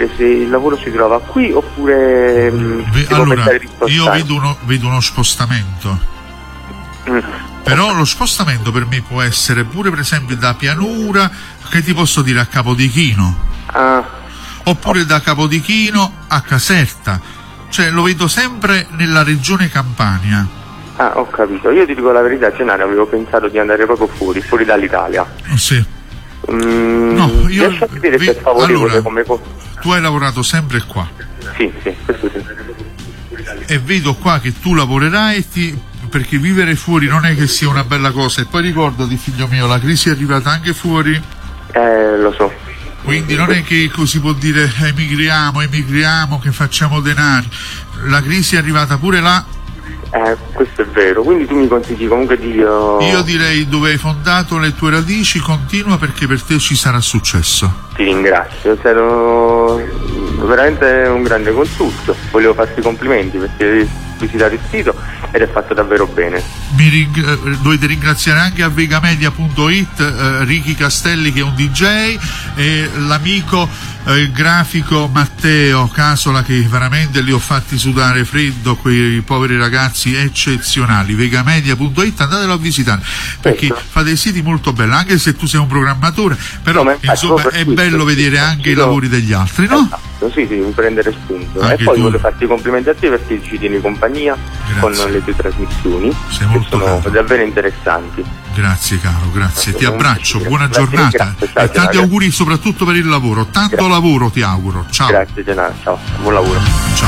capire se il lavoro si trova qui oppure allora, io vedo uno spostamento. Però lo spostamento per me può essere pure per esempio da Pianura, che ti posso dire, a Capodichino, oppure da Capodichino a Caserta, cioè lo vedo sempre nella regione Campania. Ah, ho capito. Io ti dico la verità, Gennaro, avevo pensato di andare proprio fuori dall'Italia. Sì. No, io riesco a capire se è favorevole allora, tu hai lavorato sempre qua? Sì, questo sì. E vedo qua che tu lavorerai perché vivere fuori non è che sia una bella cosa. E poi ricordati, figlio mio, la crisi è arrivata anche fuori. Lo so. Quindi non è che così può dire emigriamo, che facciamo denari. La crisi è arrivata pure là. Questo è vero. Quindi tu mi consigli comunque di... Io direi, dove hai fondato le tue radici, continua, perché per te ci sarà successo. Ti ringrazio, sei veramente un grande consulto. Volevo farti i complimenti perché hai visitato il sito ed è fatto davvero bene. Dovete ringraziare anche a vegamedia.it Ricky Castelli, che è un DJ, e l'amico il grafico Matteo Casola, che veramente li ho fatti sudare freddo, quei poveri ragazzi eccezionali. Vegamedia.it, andatelo a visitare perché fate siti molto belli, anche se tu sei un programmatore, però insomma è bello vedere anche i lavori degli altri, no? Sì, prendere spunto. Anche e poi tu. voglio farti i complimenti a te perché ci tieni compagnia. Grazie. Con le tue trasmissioni, sei molto che sono caro. davvero interessanti. Grazie caro, grazie, ti abbraccio, buona giornata e tanti auguri soprattutto per il lavoro, tanto lavoro ti auguro, ciao. Grazie Gennaro, ciao, buon lavoro. Ciao.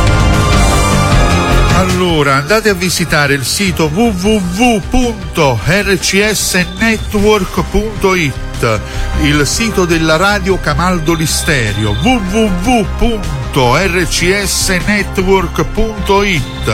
Allora, andate a visitare il sito www.rcsnetwork.it, il sito della radio Camaldoli Stereo, www.rcsnetwork.it.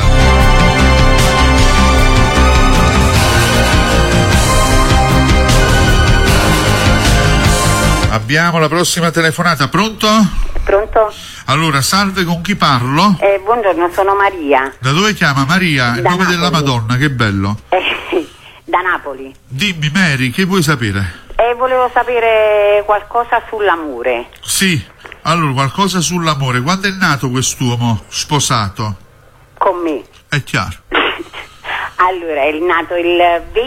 Abbiamo la prossima telefonata, pronto? Pronto? Allora, salve, con chi parlo? Buongiorno, sono Maria. Da dove chiama Maria? Il nome della Madonna, che bello. Da Napoli. Dimmi Mary, che vuoi sapere? Volevo sapere qualcosa sull'amore. Sì, allora qualcosa sull'amore. Quando è nato quest'uomo sposato? Con me. È chiaro. Allora, è nato il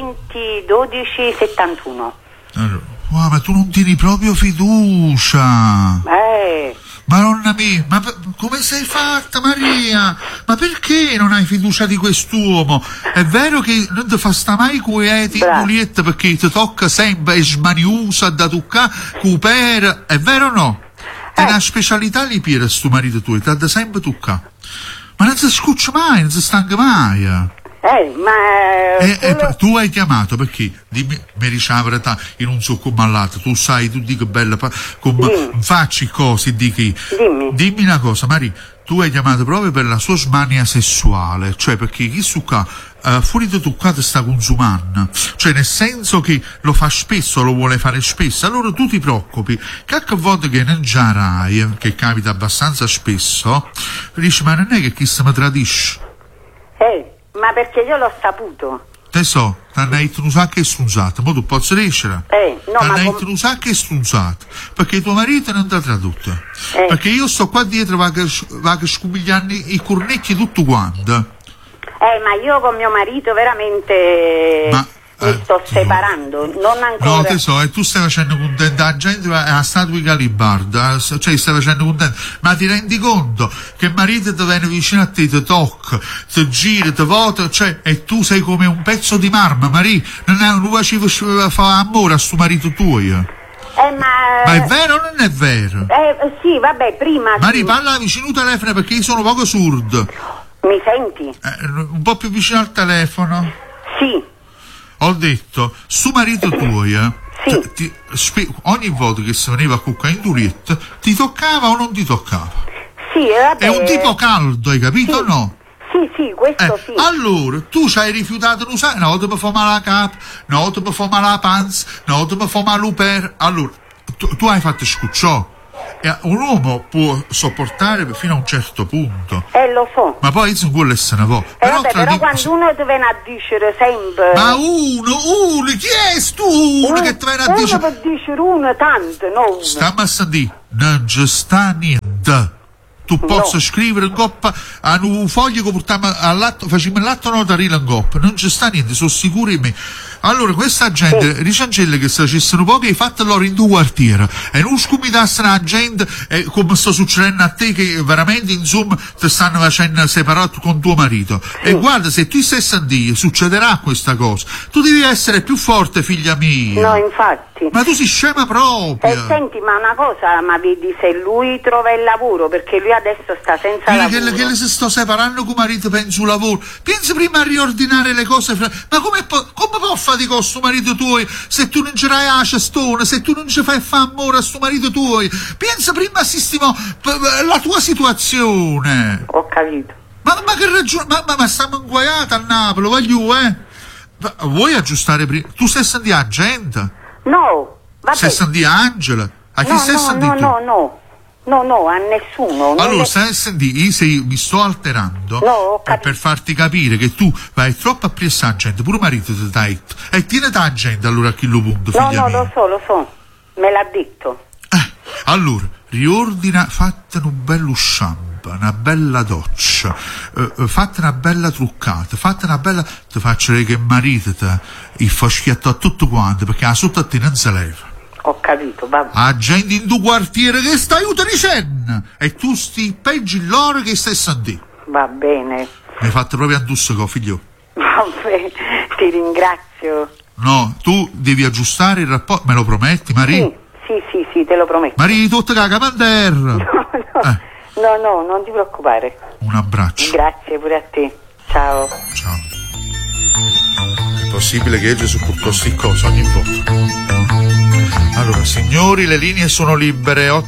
20/12/71. Allora, ma tu non tieni proprio fiducia. Madonna mia, ma come sei fatta Maria? Ma perché non hai fiducia di quest'uomo? È vero che non ti fa sta mai quieti in Giulietta perché ti tocca sempre e smaniusa da toccare cupera, è vero o no? È una specialità lì per sto marito tuo, ti ha sempre toccato. Ma non si scuccia mai, non si stanca mai. Tu hai chiamato perché dimmi, mi dice la verità, io non so come all'altro, tu sai, tu dico bella, come facci cose, dimmi una cosa Maria, tu hai chiamato proprio per la sua smania sessuale, cioè perché chi su qua fuori da toccata sta consumando, cioè nel senso che lo fa spesso, lo vuole fare spesso, allora tu ti preoccupi che a volte che non già rai, che capita abbastanza spesso, dici ma non è che chi se mi tradisce? Ma perché io l'ho saputo. Te so, t'hanno detto un sacco e strunzato, ma tu posso riuscire? T'hanno detto un sacco e strunzato, perché tuo marito non ti ha tradotto. Perché io sto qua dietro, vado a scubigliarmi i cornecchi tutto quanto. Ma io con mio marito veramente mi sto separando, non ancora. No, tesoro, e tu stai facendo contenta la gente a statua di Galibarda, cioè stai facendo contenta, ma ti rendi conto che il marito ti viene vicino a te, ti tocca, ti gira, ti vota, cioè, e tu sei come un pezzo di marmo, Maria, non ci fa amore a sto marito tuo. Ma è vero o non è vero? Sì, vabbè, prima. Maria, parla vicino al telefono perché io sono poco surdo. Mi senti? Un po' più vicino al telefono? Sì. Ho detto, su marito tuo, ogni volta che si veniva a cuccare in Giulietta, ti toccava o non ti toccava? Sì, vabbè. È un tipo caldo, hai capito o no? Sì, questo sì. Allora, tu ci hai rifiutato di usare, una volta per fare la capa, una volta per fare la panza, una volta per fare l'uper. Allora, tu hai fatto scucciò. Un uomo può sopportare fino a un certo punto. Lo so. Ma poi non vuole essere un po'. Però quando uno ti viene a dire sempre. Ma uno, chi è stu? Uno che ti viene a dire. Uno per dire uno, tanto, no uno. Stammi a sentire. non ci sta niente. Tu possa scrivere in coppa a un foglio che portiamo all'atto, facciamo l'atto notarile in coppa, non ci sta niente, sono sicuri di me. Allora questa gente, ricancella che se facessero poco hai fatto loro in 2 quartieri e non scomitassero la gente come sta succedendo a te, che veramente insomma ti stanno facendo separato con tuo marito. E guarda, se tu stai sentendo succederà questa cosa, tu devi essere più forte, figlia mia. No, infatti. Ma tu sei scema proprio. Senti, ma una cosa, ma vedi, se lui trova il lavoro, perché lui adesso sta senza lavoro. Che le si sta separando con marito, penso lavoro. Pensi prima a riordinare le cose ma come può fare di cosa sto marito tuo se tu non ci hai la cestone, se tu non ci fai amore a sto marito tuo? Pensa prima a sistemare la tua situazione. Ho capito. Ma che ragione? Ma stiamo inguaiati a Napoli, voglio, vuoi aggiustare prima? Tu stai sentendo la gente? No, vabbè. Stai sentendo Angela? A chi stai sentendo? No, a nessuno. Allora, stai sentendo, mi sto alterando per farti capire che tu vai troppo a pressa la gente, pure marito ti dai, e tieni la gente allora a chi lo punto, figlia mia. Lo so, me l'ha detto. Allora, riordina, fate un bello shampoo, una bella doccia, fate una bella truccata, fate una bella, ti faccio vedere che marito ti fa schiattare tutto quanto, perché la sotto a te non si leva. Ho capito, vabbè. A gente in 2 quartieri che sta aiuto dicendo e tu sti peggi loro che stai sentendo. Va bene. Mi hai fatto proprio addosso, figlio. Vabbè, ti ringrazio. No, tu devi aggiustare il rapporto, me lo prometti, Maria? Sì, te lo prometto. Maria, tutta caga panterra. No, non ti preoccupare. Un abbraccio. Grazie pure a te. Ciao. È possibile che Gesù portò sti cose ogni volta. Allora, signori, le linee sono libere.